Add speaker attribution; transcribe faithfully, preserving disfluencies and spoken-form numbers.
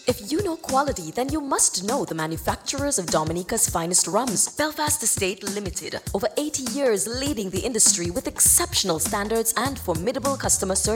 Speaker 1: If you know quality, then you must know the manufacturers of Dominica's finest rums. Belfast Estate Limited, over eighty years leading the industry with exceptional standards and formidable customer service.